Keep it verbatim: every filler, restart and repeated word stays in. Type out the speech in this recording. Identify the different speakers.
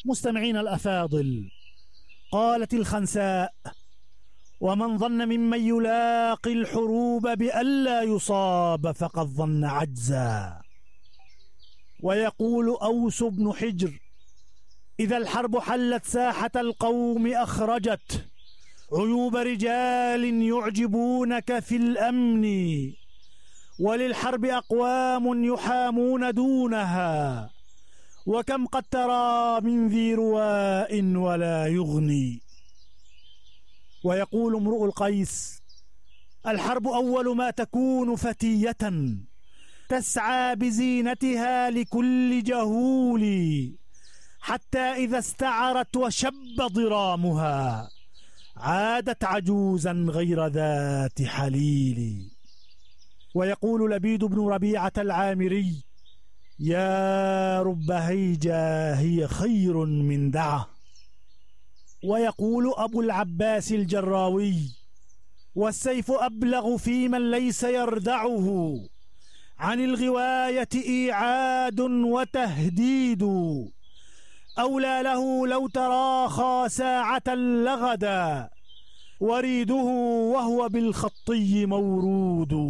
Speaker 1: مستمعين الأفاضل، قالت الخنساء: ومن ظن ممن يلاقي الحروب بألا يصاب فقد ظن عجزا. ويقول أوس بن حجر: إذا الحرب حلت ساحة القوم أخرجت عيوب رجال يعجبونك في الأمن، وللحرب أقوام يحامون دونها، وكم قد ترى من ذي رواء ولا يغني. ويقول امرؤ القيس: الحرب أول ما تكون فتية تسعى بزينتها لكل جهول، حتى إذا استعرت وشب ضرامها عادت عجوزا غير ذات حليل. ويقول لبيد بن ربيعة العامري: يا رب هيجا هي خير من دعه. ويقول أبو العباس الجراوي: والسيف أبلغ في من ليس يردعه، عن الغواية إيعاد وتهديد، أولى له لو تراخى ساعة لغدا، وريده وهو بالخطي مورود.